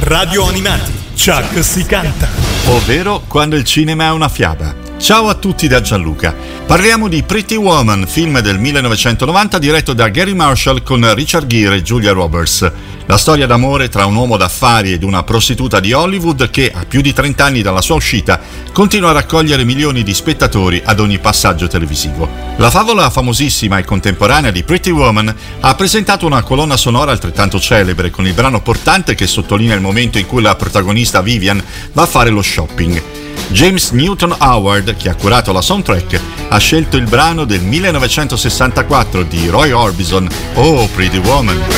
Radio Animati, Chuck si canta. Ovvero quando il cinema è una fiaba. Ciao a tutti da Gianluca. Parliamo di Pretty Woman, film del 1990 diretto da Gary Marshall con Richard Gere e Julia Roberts. La storia d'amore tra un uomo d'affari ed una prostituta di Hollywood che, a più di 30 anni dalla sua uscita, continua a raccogliere milioni di spettatori ad ogni passaggio televisivo. La favola famosissima e contemporanea di Pretty Woman ha presentato una colonna sonora altrettanto celebre, con il brano portante che sottolinea il momento in cui la protagonista Vivian va a fare lo shopping. James Newton Howard, che ha curato la soundtrack, ha scelto il brano del 1964 di Roy Orbison, Oh Pretty Woman.